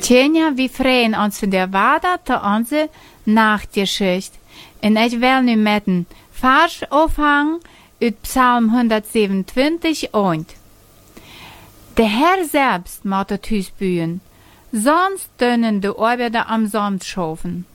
Tjenja, wie freuen uns von der Wader zu onze Nachtgeschichte. En ich will nu met een Vers aufhangen uit Psalm 127 und. Der Herr selbst macht das Huis bühen, sonst dönnen de Arbeiter am Sand schaffen.